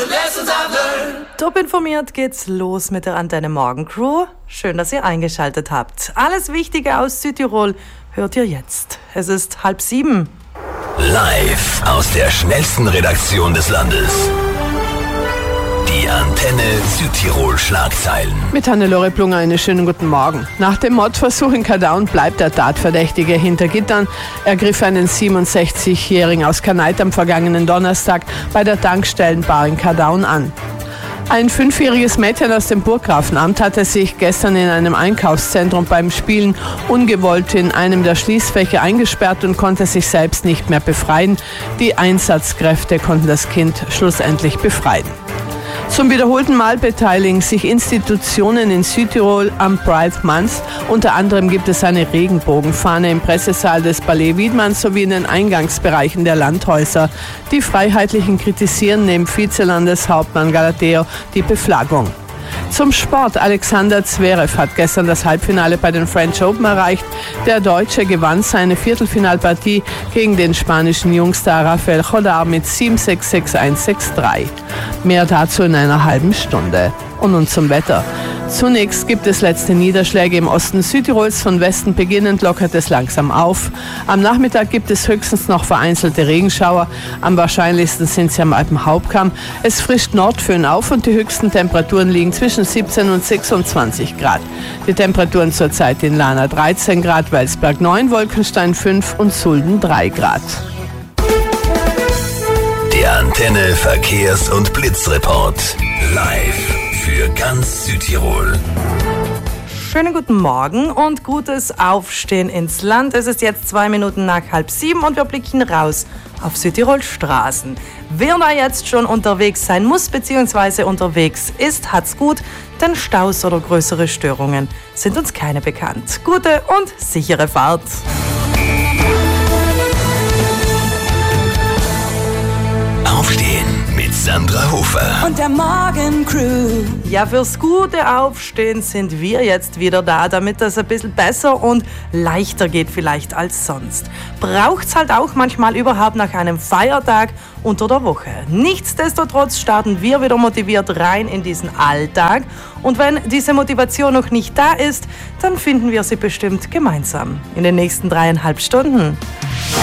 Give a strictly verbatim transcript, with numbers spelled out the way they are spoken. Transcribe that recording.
Top informiert geht's los mit der Antenne Morgen Crew. Schön, dass ihr eingeschaltet habt. Alles Wichtige aus Südtirol hört ihr jetzt. Es ist halb sieben. Live aus der schnellsten Redaktion des Landes. Die Antenne Südtirol Schlagzeilen. Mit Hannelore Plunger einen schönen guten Morgen. Nach dem Mordversuch in Kadaun bleibt der Tatverdächtige hinter Gittern. Er griff einen siebenundsechzigjährigen aus Kanait am vergangenen Donnerstag bei der Tankstellenbar in Kadaun an. Ein fünfjähriges Mädchen aus dem Burggrafenamt hatte sich gestern in einem Einkaufszentrum beim Spielen ungewollt in einem der Schließfächer eingesperrt und konnte sich selbst nicht mehr befreien. Die Einsatzkräfte konnten das Kind schlussendlich befreien. Zum wiederholten Mal beteiligen sich Institutionen in Südtirol am Pride Month. Unter anderem gibt es eine Regenbogenfahne im Pressesaal des Palais Wiedmann sowie in den Eingangsbereichen der Landhäuser. Die Freiheitlichen kritisieren neben Vizelandeshauptmann Galateo die Beflaggung. Zum Sport. Alexander Zverev hat gestern das Halbfinale bei den French Open erreicht. Der Deutsche gewann seine Viertelfinalpartie gegen den spanischen Jungstar Rafael Chodar mit sieben sechs, sechs eins, sechs drei. Mehr dazu in einer halben Stunde. Und nun zum Wetter. Zunächst gibt es letzte Niederschläge im Osten Südtirols. Von Westen beginnend lockert es langsam auf. Am Nachmittag gibt es höchstens noch vereinzelte Regenschauer. Am wahrscheinlichsten sind sie am Alpenhauptkamm. Es frischt Nordföhn auf und die höchsten Temperaturen liegen zwischen siebzehn und sechsundzwanzig Grad. Die Temperaturen zurzeit in Lana dreizehn Grad, Welsberg neun, Wolkenstein fünf und Sulden drei Grad. Der Antenne Verkehrs- und Blitzreport. Live für ganz Südtirol. Schönen guten Morgen und gutes Aufstehen ins Land. Es ist jetzt zwei Minuten nach halb sieben und wir blicken raus auf Südtirol Straßen. Wer da jetzt schon unterwegs sein muss bzw. unterwegs ist, hat's gut, denn Staus oder größere Störungen sind uns keine bekannt. Gute und sichere Fahrt. Aufstehen mit Sandra Hofer und der Morgencrew. Ja, fürs gute Aufstehen sind wir jetzt wieder da, damit das ein bisschen besser und leichter geht vielleicht als sonst. Braucht's halt auch manchmal überhaupt nach einem Feiertag unter der Woche. Nichtsdestotrotz starten wir wieder motiviert rein in diesen Alltag. Und wenn diese Motivation noch nicht da ist, dann finden wir sie bestimmt gemeinsam in den nächsten dreieinhalb Stunden.